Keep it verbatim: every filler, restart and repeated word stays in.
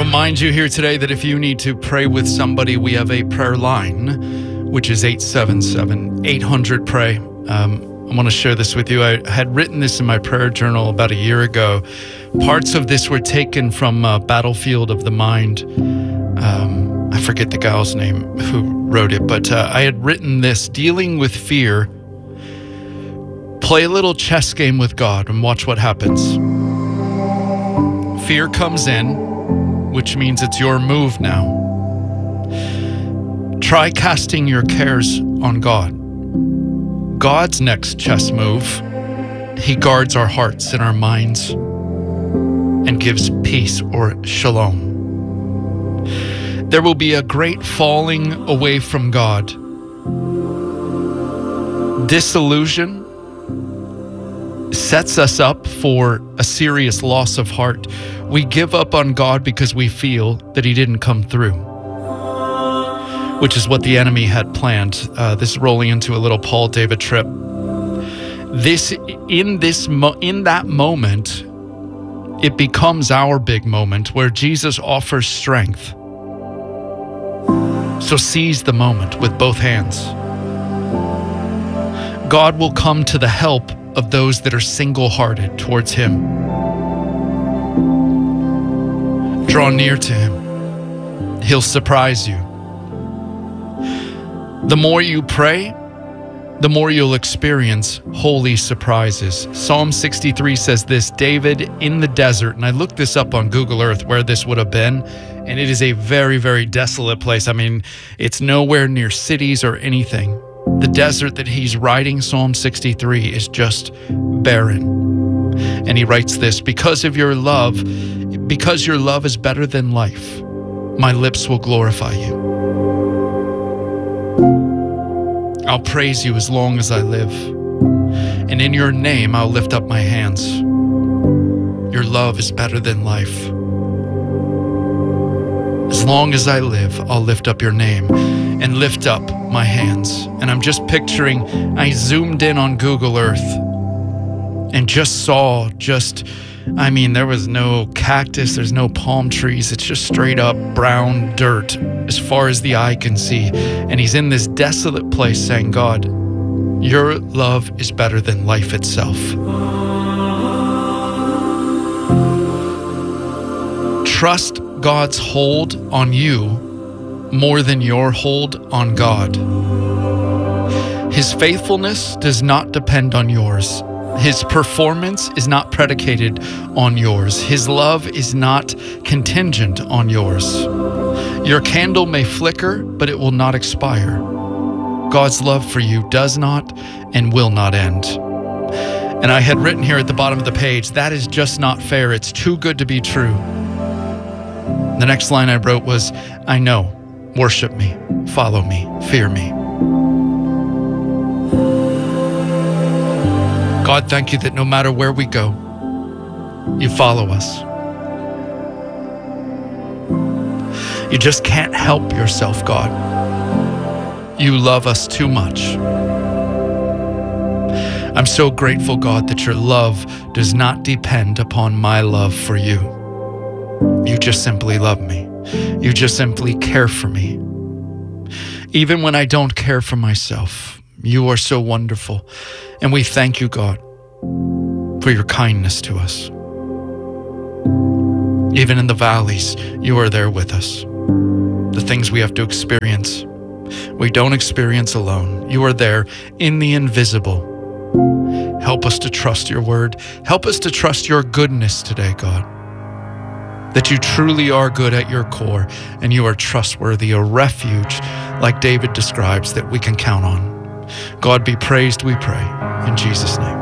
remind you here today that if you need to pray with somebody, we have a prayer line, which is eight seven seven, eight hundred, pray. Um, I want to share this with you. I had written this in my prayer journal about a year ago. Parts of this were taken from uh, Battlefield of the Mind. Um, I forget the gal's name who wrote it, but uh, I had written this, dealing with fear. Play a little chess game with God and watch what happens. Fear comes in, which means it's your move now. Try casting your cares on God. God's next chess move, he guards our hearts and our minds and gives peace or shalom. There will be a great falling away from God. Disillusion sets us up for a serious loss of heart. We give up on God because we feel that he didn't come through, which is what the enemy had planned. Uh, this is rolling into a little Paul David trip. This in this mo- in that moment, it becomes our big moment where Jesus offers strength. So seize the moment with both hands. God will come to the help of those that are single-hearted towards him. Draw near to him. He'll surprise you. The more you pray, the more you'll experience holy surprises. Psalm sixty-three says this, David in the desert, and I looked this up on Google Earth where this would have been, and it is a very, very desolate place. I mean, it's nowhere near cities or anything. The desert that he's writing Psalm sixty-three is just barren. And he writes this, because of your love, because your love is better than life, my lips will glorify you. I'll praise you as long as I live. And in your name, I'll lift up my hands. Your love is better than life. As long as I live, I'll lift up your name and lift up my hands. And I'm just picturing, I zoomed in on Google Earth and just saw just, I mean, there was no cactus, there's no palm trees. It's just straight up brown dirt as far as the eye can see. And he's in this desolate place saying, God, your love is better than life itself. Trust God's hold on you more than your hold on God. His faithfulness does not depend on yours. His performance is not predicated on yours. His love is not contingent on yours. Your candle may flicker, but it will not expire. God's love for you does not and will not end. And I had written here at the bottom of the page, that is just not fair. It's too good to be true. The next line I wrote was, I know, worship me, follow me, fear me. God, thank you that no matter where we go, you follow us. You just can't help yourself, God. You love us too much. I'm so grateful, God, that your love does not depend upon my love for you. You just simply love me. You just simply care for me. Even when I don't care for myself, you are so wonderful. And we thank you, God, for your kindness to us. Even in the valleys, you are there with us. The things we have to experience, we don't experience alone. You are there in the invisible. Help us to trust your word. Help us to trust your goodness today, God. That you truly are good at your core and you are trustworthy, a refuge, like David describes, that we can count on. God be praised, we pray, in Jesus' name.